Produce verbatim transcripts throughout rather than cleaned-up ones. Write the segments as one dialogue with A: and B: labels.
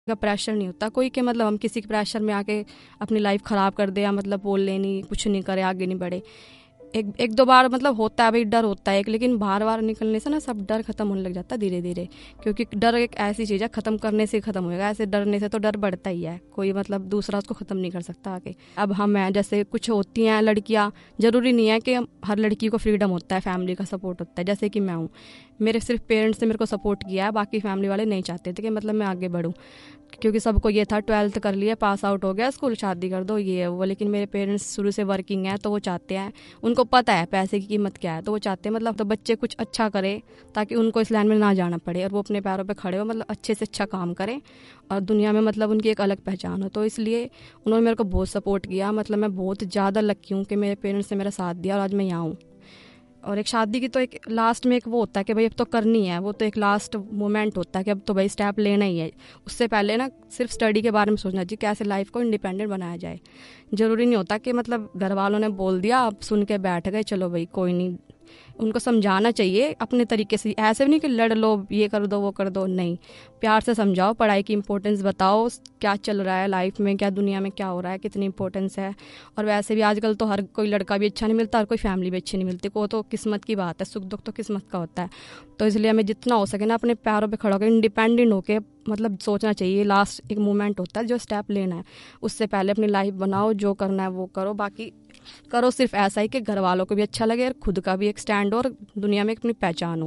A: का प्रेशर नहीं होता कोई के मतलब हम किसी के प्रेशर में आके अपनी लाइफ ख़राब कर दे या मतलब बोल लेनी कुछ नहीं करे आगे नहीं बढ़े। एक एक दो बार मतलब होता है भाई, डर होता है एक, लेकिन बार बार निकलने से ना सब डर खत्म होने लग जाता है धीरे धीरे, क्योंकि डर एक ऐसी चीज़ है ख़त्म करने से खत्म होएगा, ऐसे डरने से तो डर बढ़ता ही है, कोई मतलब दूसरा उसको ख़त्म नहीं कर सकता आके। अब हम हैं जैसे कुछ होती हैं लड़कियाँ, ज़रूरी नहीं है कि हर लड़की को फ्रीडम होता है, फैमिली का सपोर्ट होता है, जैसे कि मैं हूँ, मेरे सिर्फ पेरेंट्स ने मेरे को सपोर्ट किया है, बाकी फैमिली वाले नहीं चाहते थे कि मतलब मैं आगे बढ़ूँ, क्योंकि सबको ये था ट्वेल्थ कर लिया पास आउट हो गया स्कूल शादी कर दो ये है वो, लेकिन मेरे पेरेंट्स शुरू से वर्किंग है तो वो चाहते हैं, उनको पता है पैसे की कीमत क्या है, तो वो चाहते हैं मतलब तो बच्चे कुछ अच्छा करें ताकि उनको इस लाइन में ना जाना पड़े और वो अपने पैरों पे खड़े हो, मतलब अच्छे से अच्छा काम करें और दुनिया में मतलब उनकी एक अलग पहचान हो। तो इसलिए उन्होंने मेरे को बहुत सपोर्ट किया, मतलब मैं बहुत ज़्यादा लकी हूँ कि मेरे पेरेंट्स ने मेरा साथ दिया और आज मैं यहाँ हूँ। और एक शादी की तो एक लास्ट में एक वो होता है कि भाई अब तो करनी है, वो तो एक लास्ट मोमेंट होता है कि अब तो भाई स्टेप लेना ही है। उससे पहले ना सिर्फ स्टडी के बारे में सोचना चाहिए, कैसे लाइफ को इंडिपेंडेंट बनाया जाए। ज़रूरी नहीं होता कि मतलब घर वालों ने बोल दिया आप सुन के बैठ गए चलो भाई कोई नहीं, उनको समझाना चाहिए अपने तरीके से, ऐसे भी नहीं कि लड़ लो ये कर दो वो कर दो, नहीं, प्यार से समझाओ, पढ़ाई की इंपॉर्टेंस बताओ, क्या चल रहा है लाइफ में, क्या दुनिया में क्या हो रहा है, कितनी इंपॉर्टेंस है। और वैसे भी आजकल तो हर कोई लड़का भी अच्छा नहीं मिलता और कोई फैमिली भी अच्छी नहीं मिलती, को तो किस्मत की बात है, सुख दुख तो किस्मत का होता है। तो इसलिए हमें जितना हो सके ना अपने पैरों पर खड़ा होकर इंडिपेंडेंट होकर मतलब सोचना चाहिए, लास्ट एक मोमेंट होता है जो स्टेप लेना है, उससे पहले अपनी लाइफ बनाओ, जो करना है वो करो, बाकी करो सिर्फ ऐसा ही कि घर वालों को भी अच्छा लगे और खुद का भी एक स्टैंड और दुनिया में अपनी पहचान हो।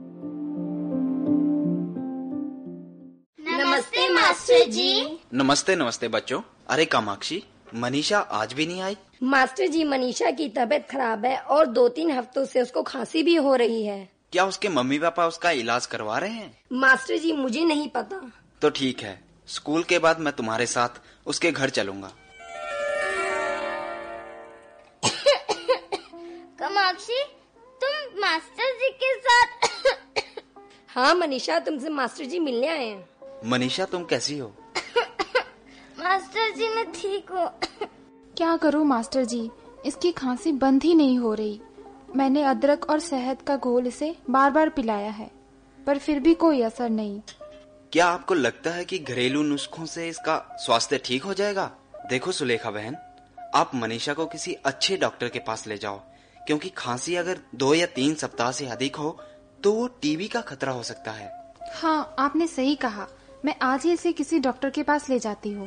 B: नमस्ते मास्टर जी।
C: नमस्ते नमस्ते बच्चों। अरे कामाक्षी, मनीषा आज भी नहीं आई?
B: मास्टर जी मनीषा की तबीयत खराब है और दो तीन हफ्तों से उसको खांसी भी हो रही है।
C: क्या उसके मम्मी पापा उसका इलाज करवा रहे हैं?
B: मास्टर जी मुझे नहीं पता।
C: तो ठीक है, स्कूल के बाद मैं तुम्हारे साथ उसके घर चलूंगा।
D: कामाक्षी, तुम मास्टर जी के साथ?
B: हाँ मनीषा, तुमसे मास्टर जी मिलने आए हैं।
C: मनीषा तुम कैसी हो?
D: मास्टर जी मैं ठीक हूँ।
E: क्या करूँ मास्टर जी, इसकी खांसी बंद ही नहीं हो रही। मैंने अदरक और शहद का घोल इसे बार बार पिलाया है पर फिर भी कोई असर नहीं।
C: क्या आपको लगता है कि घरेलू नुस्खों से इसका स्वास्थ्य ठीक हो जाएगा? देखो सुलेखा बहन, आप मनीषा को किसी अच्छे डॉक्टर के पास ले जाओ, क्योंकि खांसी अगर दो या तीन सप्ताह से अधिक हो तो वो टीबी का खतरा हो सकता है।
E: हाँ आपने सही कहा, मैं आज ही इसे किसी डॉक्टर के पास ले जाती हूँ।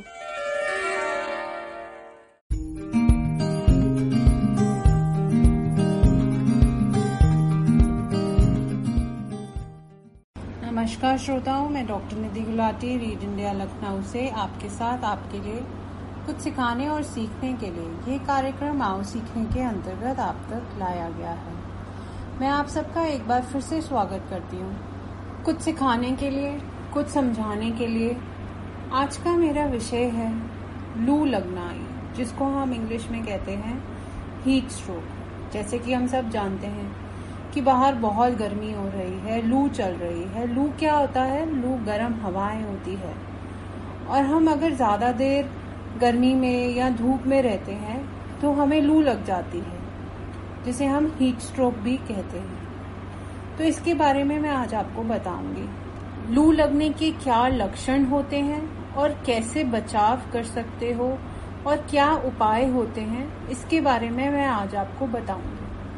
F: नमस्कार श्रोताओं, मैं डॉक्टर निधि गुलाटी रीड इंडिया लखनऊ से आपके साथ आपके लिए कुछ सिखाने और सीखने के लिए ये कार्यक्रम आओ सीखने के अंतर्गत आप तक लाया गया है। मैं आप सबका एक बार फिर से स्वागत करती हूँ कुछ सिखाने के लिए, कुछ समझाने के लिए। आज का मेरा विषय है लू लगना, जिसको हम इंग्लिश में कहते हैं हीट स्ट्रोक। जैसे कि हम सब जानते हैं कि बाहर बहुत गर्मी हो रही है, लू चल रही है। लू क्या होता है? लू गर्म हवाएं होती है, और हम अगर ज्यादा देर गर्मी में या धूप में रहते हैं तो हमें लू लग जाती है, जिसे हम हीट स्ट्रोक भी कहते हैं। तो इसके बारे में मैं आज आपको बताऊंगी। लू लगने के क्या लक्षण होते हैं और कैसे बचाव कर सकते हो और क्या उपाय होते हैं, इसके बारे में मैं आज आपको बताऊंगी।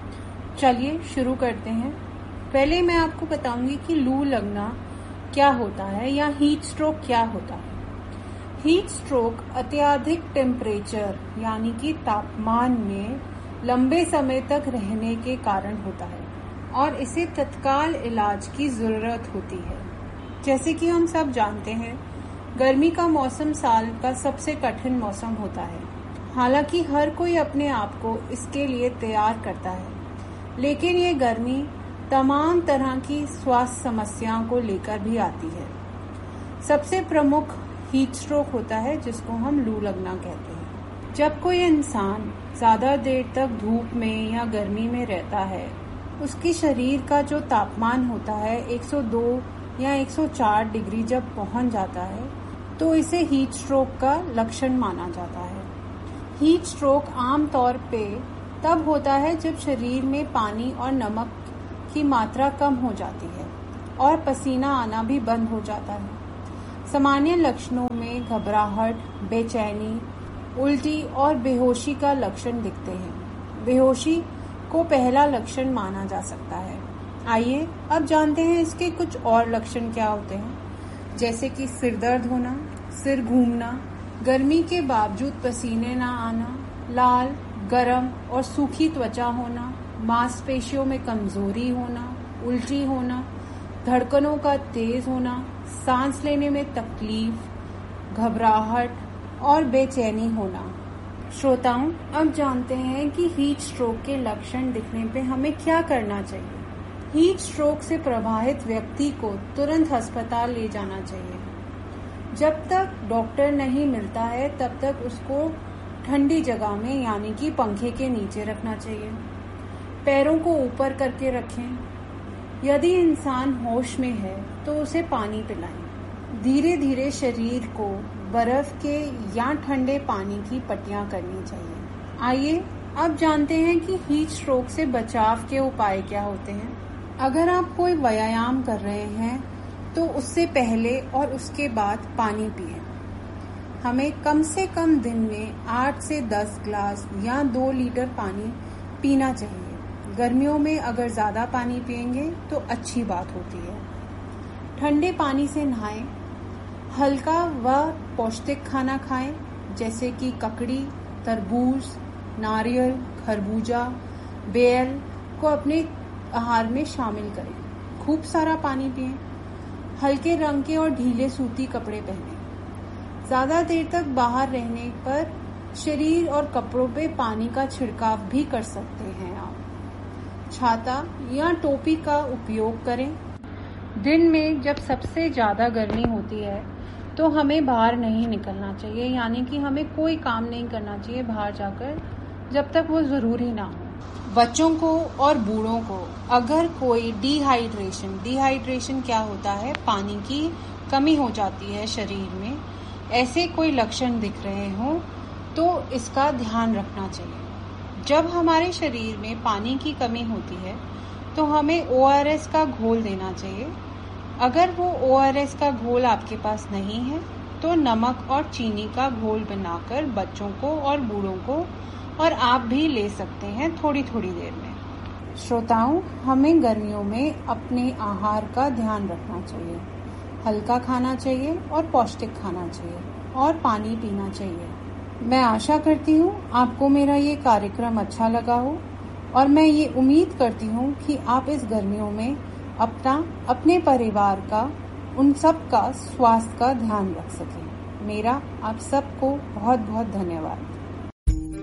F: चलिए शुरू करते हैं। पहले मैं आपको बताऊंगी कि लू लगना क्या होता है या हीट स्ट्रोक क्या होता है। हीट स्ट्रोक अत्यधिक टेम्परेचर यानी कि तापमान में लंबे समय तक रहने के कारण होता है और इसे तत्काल इलाज की जरूरत होती है। जैसे कि हम सब जानते हैं, गर्मी का मौसम साल का सबसे कठिन मौसम होता है। हालांकि हर कोई अपने आप को इसके लिए तैयार करता है, लेकिन ये गर्मी तमाम तरह की स्वास्थ्य समस्याओं को लेकर भी आती है। सबसे प्रमुख हीट स्ट्रोक होता है जिसको हम लू लगना कहते हैं। जब कोई इंसान ज्यादा देर तक धूप में या गर्मी में रहता है, उसकी शरीर का जो तापमान होता है एक सौ दो या एक सौ चार डिग्री जब पहुंच जाता है तो इसे हीट स्ट्रोक का लक्षण माना जाता है। हीट स्ट्रोक आमतौर पे तब होता है जब शरीर में पानी और नमक की मात्रा कम हो जाती है और पसीना आना भी बंद हो जाता है। सामान्य लक्षणों में घबराहट, बेचैनी, उल्टी और बेहोशी का लक्षण दिखते हैं। बेहोशी को पहला लक्षण माना जा सकता है। आइए अब जानते हैं इसके कुछ और लक्षण क्या होते हैं, जैसे कि सिर दर्द होना, सिर घूमना, गर्मी के बावजूद पसीने ना आना, लाल, गरम और सूखी त्वचा होना, मांसपेशियों में कमजोरी होना, उल्टी होना, धड़कनों का तेज होना, सांस लेने में तकलीफ, घबराहट और बेचैनी होना। श्रोताओं, अब जानते हैं कि हीट स्ट्रोक के लक्षण दिखने पे हमें क्या करना चाहिए। हीट स्ट्रोक से प्रभावित व्यक्ति को तुरंत अस्पताल ले जाना चाहिए। जब तक डॉक्टर नहीं मिलता है तब तक उसको ठंडी जगह में यानी कि पंखे के नीचे रखना चाहिए। पैरों को ऊपर करके रखें। यदि इंसान होश में है तो उसे पानी पिलाएं। धीरे धीरे शरीर को बर्फ के या ठंडे पानी की पट्टियां करनी चाहिए। आइए अब जानते हैं कि हीट स्ट्रोक से बचाव के उपाय क्या होते हैं। अगर आप कोई व्यायाम कर रहे हैं तो उससे पहले और उसके बाद पानी पिएं। हमें कम से कम दिन में आठ से दस ग्लास या दो लीटर पानी पीना चाहिए। गर्मियों में अगर ज़्यादा पानी पिएंगे तो अच्छी बात होती है। ठंडे पानी से नहाएं। हल्का व पौष्टिक खाना खाएं, जैसे कि ककड़ी, तरबूज, नारियल, खरबूजा, बेल को अपने आहार में शामिल करें। खूब सारा पानी पिएं। हल्के रंग के और ढीले सूती कपड़े पहनें। ज्यादा देर तक बाहर रहने पर शरीर और कपड़ों पे पानी का छिड़काव भी कर सकते हैं आप। छाता या टोपी का उपयोग करें। दिन में जब सबसे ज्यादा गर्मी होती है तो हमें बाहर नहीं निकलना चाहिए, यानी कि हमें कोई काम नहीं करना चाहिए बाहर जाकर जब तक वो जरूरी ना हो। बच्चों को और बूढ़ों को अगर कोई डिहाइड्रेशन डिहाइड्रेशन क्या होता है, पानी की कमी हो जाती है शरीर में, ऐसे कोई लक्षण दिख रहे हों तो इसका ध्यान रखना चाहिए। जब हमारे शरीर में पानी की कमी होती है तो हमें ओ आर एस का घोल देना चाहिए। अगर वो ओ आर एस का घोल आपके पास नहीं है तो नमक और चीनी का घोल बनाकर बच्चों को और बूढ़ों को और आप भी ले सकते हैं थोड़ी थोड़ी देर में। श्रोताओं, हमें गर्मियों में अपने आहार का ध्यान रखना चाहिए। हल्का खाना चाहिए और पौष्टिक खाना चाहिए और पानी पीना चाहिए। मैं आशा करती हूँ आपको मेरा ये कार्यक्रम अच्छा लगा हो और मैं ये उम्मीद करती हूँ कि आप इस गर्मियों में अपना, अपने परिवार का, उन सब का स्वास्थ्य का ध्यान रख सकें। मेरा आप सबको बहुत बहुत धन्यवाद।